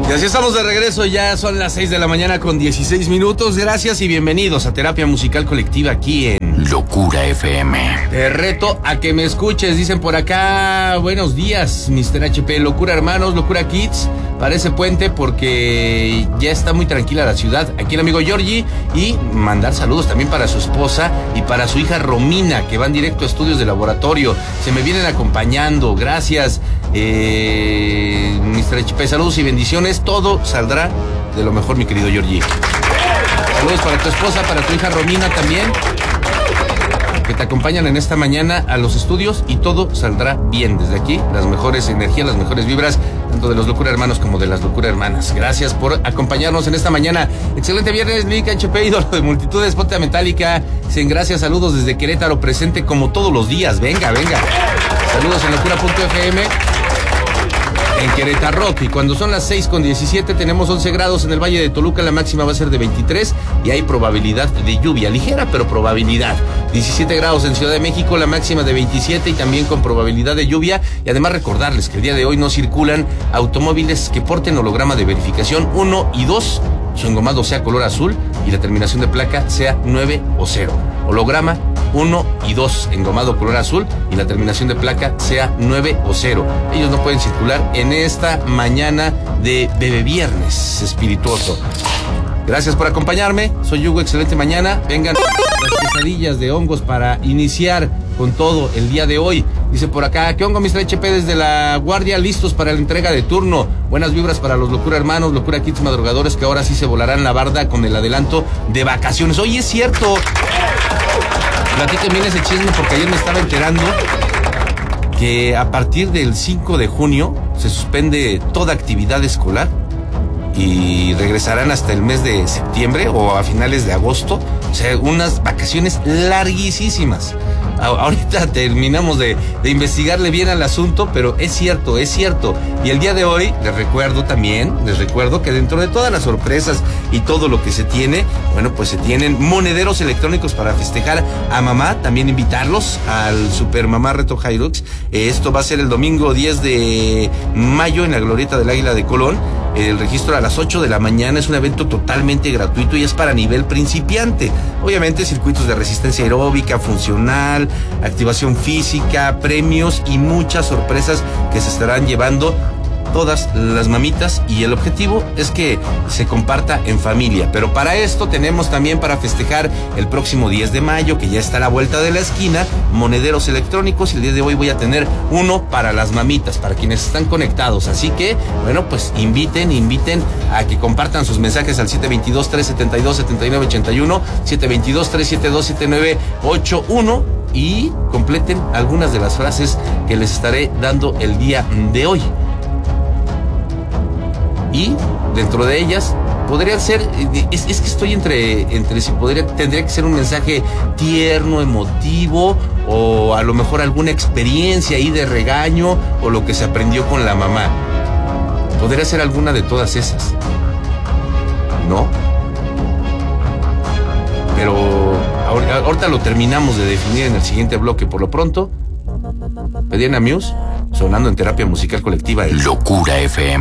Y así estamos de regreso, ya son las 6 de la mañana con 16 minutos. Gracias y bienvenidos a Terapia Musical Colectiva aquí en Locura FM. Te reto a que me escuches, dicen por acá. Buenos días, Mr. HP. Locura hermanos, Locura Kids. Parece puente porque ya está muy tranquila la ciudad. Aquí el amigo Georgie. Y mandar saludos también para su esposa y para su hija Romina, que van directo a estudios de laboratorio. Se me vienen acompañando. Gracias, Mr. HP. Saludos y bendiciones. Todo saldrá de lo mejor, mi querido Georgie. Saludos para tu esposa, para tu hija Romina también, que te acompañan en esta mañana a los estudios, y todo saldrá bien. Desde aquí, las mejores energías, las mejores vibras, tanto de los Locura Hermanos como de las Locura Hermanas. Gracias por acompañarnos en esta mañana. Excelente viernes, Nick HP, ídolo de multitudes, ponte a Metallica. Dicen gracias, saludos desde Querétaro, presente como todos los días. Venga, venga. Saludos en locura.fm. En Querétaro, y cuando son las 6:17 tenemos 11 grados en el Valle de Toluca, la máxima va a ser de 23 y hay probabilidad de lluvia, ligera pero probabilidad. 17 grados en Ciudad de México, la máxima de 27 y también con probabilidad de lluvia. Y además recordarles que el día de hoy no circulan automóviles que porten holograma de verificación 1 y 2, su engomado sea color azul y la terminación de placa sea 9 o 0. Holograma 1 y 2, engomado color azul y la terminación de placa sea 9 o 0. Ellos no pueden circular en esta mañana de bebé viernes espirituoso. Gracias por acompañarme, soy Hugo, excelente mañana. Vengan las quesadillas de hongos para iniciar con todo el día de hoy. Dice por acá, ¿qué hongo, Mr. HP? Desde la guardia, listos para la entrega de turno. Buenas vibras para los Locura Hermanos, Locura Kids madrugadores, que ahora sí se volarán la barda con el adelanto de vacaciones. Oye, es cierto. Platíquenme bien ese chisme porque ayer me estaba enterando que a partir del 5 de junio se suspende toda actividad escolar y regresarán hasta el mes de septiembre o a finales de agosto. O sea, unas vacaciones larguísimas. Ahorita terminamos de investigarle bien al asunto, pero es cierto. Y el día de hoy les recuerdo que dentro de todas las sorpresas y todo lo que se tiene, bueno, pues se tienen monederos electrónicos para festejar a mamá. También invitarlos al Super Mamá Reto Hilux. Esto va a ser el domingo 10 de mayo en la Glorieta del Águila de Colón. El registro a las 8 de la mañana, es un evento totalmente gratuito y es para nivel principiante. Obviamente circuitos de resistencia aeróbica, funcional, activación física, premios y muchas sorpresas que se estarán llevando todas las mamitas, y el objetivo es que se comparta en familia. Pero para esto tenemos también, para festejar el próximo 10 de mayo, que ya está a la vuelta de la esquina, monederos electrónicos, y el día de hoy voy a tener uno para las mamitas, para quienes están conectados. Así que, bueno, pues inviten a que compartan sus mensajes al 722-372-7981, 722-372-7981, y completen algunas de las frases que les estaré dando el día de hoy. Y dentro de ellas podría ser, es que estoy entre si tendría que ser un mensaje tierno, emotivo, o a lo mejor alguna experiencia ahí de regaño, o lo que se aprendió con la mamá. Podría ser alguna de todas esas, ¿no? Pero ahorita lo terminamos de definir en el siguiente bloque. Por lo pronto, pedían a Muse sonando en Terapia Musical Colectiva. Locura FM.